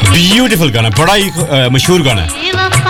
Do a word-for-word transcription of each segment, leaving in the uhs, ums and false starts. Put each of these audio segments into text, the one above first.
Beautiful गाना, बड़ा ही मशहूर गाना है।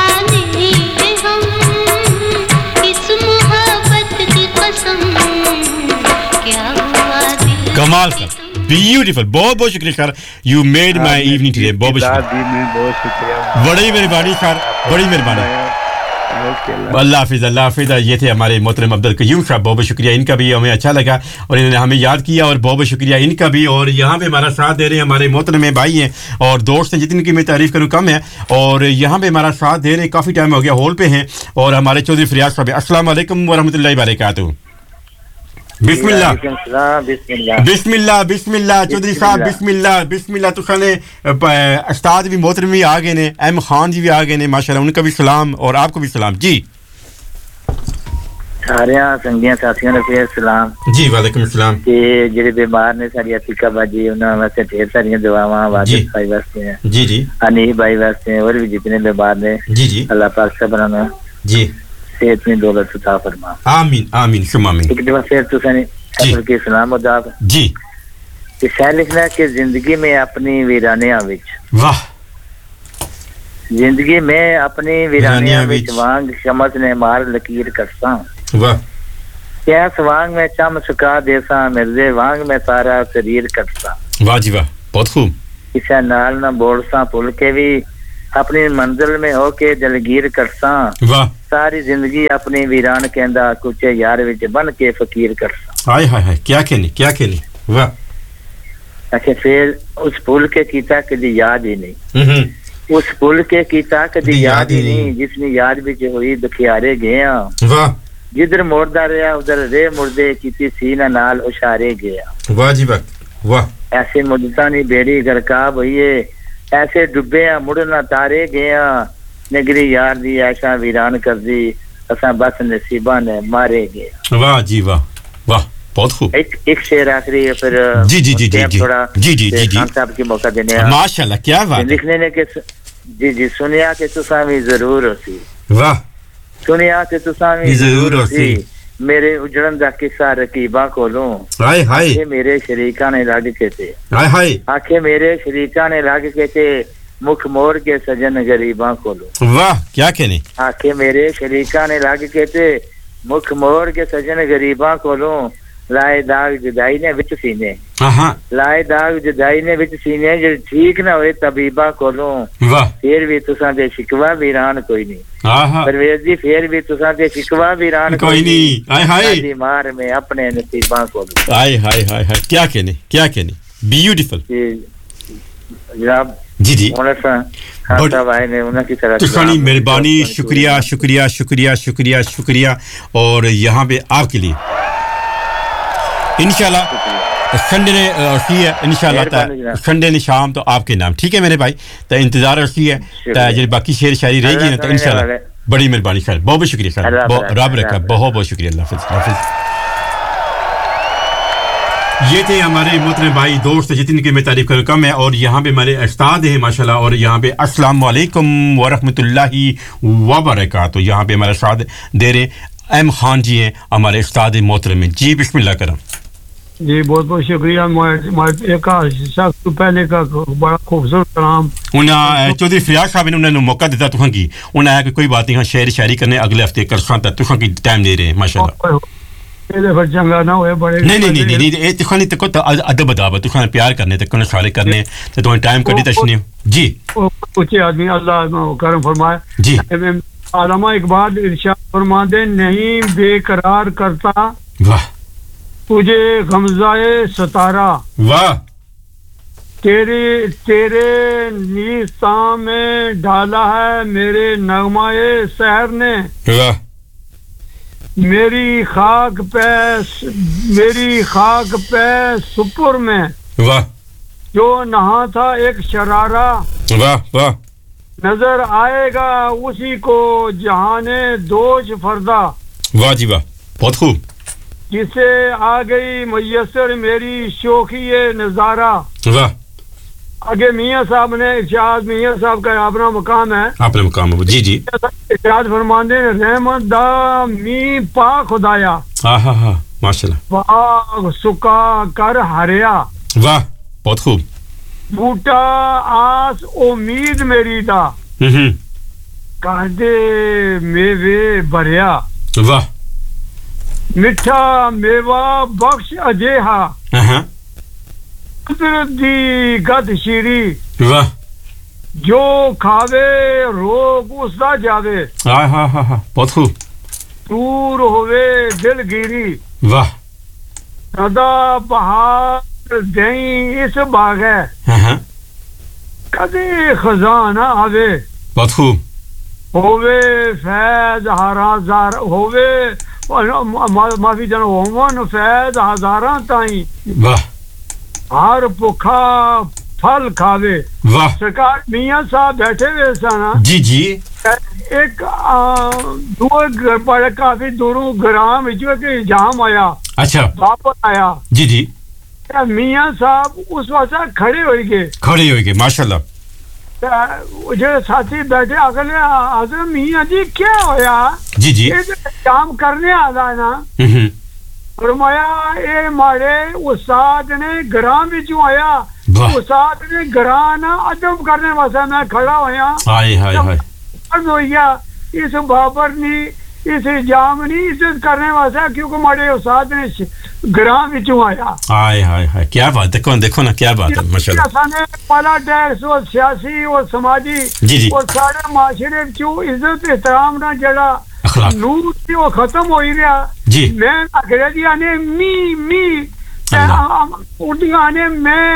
कमाल का, ब्यूटीफुल, बहुत बहुत शुक्रिया sir, you made my evening today, बहुत बहुत शुक्रिया, बड़ी मेहरबानी सर, बड़ी मेहरबानी। अल्लाह हाफिज़, अल्लाह हाफिज़। ये थे हमारे मोहतरम अब्दुल कयूम साहब, बहुत बहुत शुक्रिया इनका भी, हमें अच्छा लगा और इन्होंने हमें याद किया और बहुत बहुत शुक्रिया इनका भी। और यहाँ पे हमारा साथ दे रहे हैं हमारे मोहतरम भाई हैं और दोस्त हैं, जितनी की मैं तारीफ़ करूँ कम है, और यहाँ पे हमारा साथ दे रहे हैं, काफ़ी टाइम हो गया हॉल पे हैं, और हमारे चौधरी फरियाद साहब। अस्सलाम वालेकुम व रहमतुल्लाहि व बरकातहू। बिस्मिल्लाह बिस्मिल्लाह बिस्मिल्लाह बिस्मिल्लाह चौधरी साहब, बिस्मिल्लाह बिस्मिल्लाह। तो खाने उस्ताद भी मोहतरम भी आ गए ने, एम खान जी भी आ गए ने, माशाल्लाह, उनका भी सलाम और आपको भी सलाम जी। सारे संगियां साथियों ने फिर सलाम जी। वालेकुम सलाम। ते जेडे बीमार ने साडी अतिका बाजी, उन्हां वास्ते ढेर सारी दुआवां, वाजिब भाई वास्ते हैं जी जी, अनीब भाई वास्ते और भी जितने बीमार ने जी जी, अल्लाह पाक सबना जी सेहत में दौलत अता फरमा। आमीन आमीन सुम आमीन। एक दफा फिर तुसाने असल के सलाम अदाब जी। कि शायद लिखना कि जिंदगी में अपनी वीरानियां विच, वाह, जिंदगी में अपनी वीरानियां विच वांग शमस ने मार लकीर करसा, वाह, क्या वांग में चम सुका देसा, मिर्जे वांग में सारा शरीर कटसा, वाह जी वाह, बहुत खूब। किसा नाल ना बोलसा भुल के भी अपनी मंजिल में होके दलगीर करसा, वाह, सारी जिंदगी अपनी वीरान कहंदा कुचे यार विच बन के फकीर करसा। हाय हाय हाय, क्या कहने क्या कहने, वाह। अच्छा फिर उस पुल के कीता कदी याद ही नहीं, हम्म, उस पुल के कीता कदी याद ही नहीं, जिसने याद विच होई दुखियारे गया, वाह, जिधर मोड़दा रहा उधर रे मुर्दे कीती सीना नाल उशारे गया, वाह जी वाह, वाह। ऐसे मुद्दता नहीं बेड़ी गरकाब होइए, ऐसे डुबे मुड़ना तारे गया, नगरी यार दी ऐशा वीरान कर दी, असा बस नसीबा ने मारे गया। वाह जी वाह, वाह, बहुत खूब। एक एक शेर आखिरी फिर जी जी जी जी जी थोड़ा जी जी जी जी खान साहब की मौका देने हैं। माशाल्लाह, क्या बात है। लिखने ने के जी जी सुनिया के तुसा भी जरूर होसी, वाह, सुनिया के तुसा भी जरूर होसी, मेरे उजड़न दा किस्सा रकीबा कोलों, हाय हाय, मेरे शरीका ने लग के थे, हाय हाय, आखे मेरे शरीका ने लग के थे, मुख मोर के सजन गरीबा कोलों, वाह, क्या कहने, आखे मेरे शरीका ने लग के थे, मुख मोर के सजन गरीबा कोलों, लाए दाग जुदाई ने विच सीने, हां, लाए दाग जुदाई ने विच सीने, जे ठीक ना होए तबीबा कोलों, वाह, फिर भी तुसां दे शिकवा वीरान कोई नहीं, हां, परवेज जी फिर भी तुसां दे शिकवा वीरान कोई नहीं, हाय हाय, मार में अपने नसीबा कोलों, हाय हाय हाय हाय, क्या कहने क्या कहने, ब्यूटीफुल जनाब जी जी। तुसानी मेहरबानी, शुक्रिया शुक्रिया शुक्रिया शुक्रिया शुक्रिया। और यहाँ पे आपके लिए इंशाल्लाह संडे ने रसी है, इंशाल्लाह संडे ने शाम तो आपके नाम, ठीक है मेरे भाई, तो इंतजार रसी है, तो बाकी शेर शायरी रहेगी ना, तो इंशाल्लाह बड़ी मेहरबानी सर, बहुत बहुत शुक्रिया सर, रब रखा, बहुत बहुत शुक्रिया, अल्लाह हाफिज़। ये थे हमारे मोहतरम भाई दोस्त, जितनी की मैं तारीफ करूँ कम है। और यहाँ पे हमारे उस्ताद हैं माशाल्लाह, और यहाँ पे अस्सलाम वालेकुम व रहमतुल्लाहि व बरकातहू। यहाँ पे हमारे साथ दे रहे एम खान जी हैं, हमारे उस्ताद मोहतरम जी, बिस्मिल्लाह करम जी। बहुत बहुत शुक्रिया। शख्स पहले का बड़ा खूबसूरत कलाम उन्हें चौधरी फरियाद साहब ने उन्होंने मौका दिता तुहां की, उन्हें कि कोई बात नहीं, शेर शायरी करने अगले हफ्ते कर सकता, तुहां की टाइम दे रहे हैं माशाल्लाह। चंगा ना होए बड़े नहीं नहीं नहीं नहीं ए तुखानी तक तो अदब अदाब तुखाने प्यार करने तक कोने सारे करने तो तुम्हें टाइम कटी तशनी जी। ऊंचे आदमी अल्लाह करम फरमाए जी। आलमा इकबाल इरशाद फरमाते नहीं बेकरार करता वाह तुझे गमज़ाए सतारा, वाह तेरे तेरे नीसा में डाला है मेरे नगमाए सहर ने, वाह मेरी खाक पे मेरी खाक पे सुपुर में, वाह जो नहा था एक शरारा, वाह वाह नजर आएगा उसी को जहाने दोष फरदा, वाह जी वाह बहुत खूब। जिसे आ गई मैसर मेरी शोखी नजारा, वाह आगे मियाँ साहब ने इरशाद मियाँ साहब का अपना मकाम है, अपना मकाम है जी जी। इरशाद फरमाते हैं रहमत दा मी पा खुदाया, हाँ हाँ हाँ माशाल्लाह, वाह सुका कर हरिया, वाह बहुत खूब। بوٹا آس امید میری دا کہدے میوے بریا واہ میٹھا میوہ بخش اجیہا قدرت دی گد شیری واہ جو کھاوے روگ اس دا جاوے ہاں ہاں ہاں ہاں بہت خوب دور ہوئے دل گیری واہ سدا بہار دیں اس باغ ہے کدے خزانہ آوے بہت خوب ہووے فیض ہزار ہووے معافی جانا ہومن فیض ہزاراں تائیں واہ ہر بھوکا پھل کھاوے واہ سرکار میاں صاحب بیٹھے ہوئے سنا جی جی ایک دو بڑے کافی دوروں گرام جو کہ جام آیا اچھا واپس آیا جی جی میاں صاحب اس وقت کھڑے ہوئی گئے کھڑے ہوئی گئے ماشاءاللہ جو ساتھی بیٹھے اگلے حضرت میاں جی کیا ہویا جی جی کام کرنے آدھا ہے نا فرمایا اے مارے استاد نے گراں بچوں آیا استاد نے گراں نا ادب کرنے واسطے میں کھڑا ہویا ہائے ہائے ہائے عرض ہویا اس بابر نے اس جام نے عزت کرنے واسطے کیونکہ مارے استاد نے گراں بچوں آیا ہائے ہائے ہائے کیا بات دیکھو دیکھو نا کیا بات ہے ماشاءاللہ نے پالا ٹیکس اور سیاسی اور سماجی جی جی اور سارے معاشرے چوں عزت احترام نہ جڑا نور تھی وہ ختم ہوئی رہا جی میں انگریزی آنے می می اردو آنے میں